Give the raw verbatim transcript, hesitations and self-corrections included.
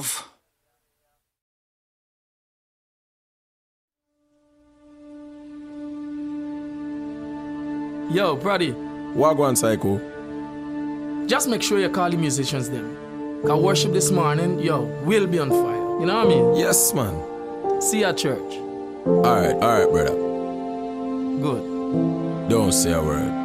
enough. Yo, Brady. Wagwan Psycho. Just make sure you call the musicians them. Cause worship this morning, yo, we'll be on fire. You know what I mean? Yes, man. See you at church. Alright, alright, brother. Good. Don't say a word.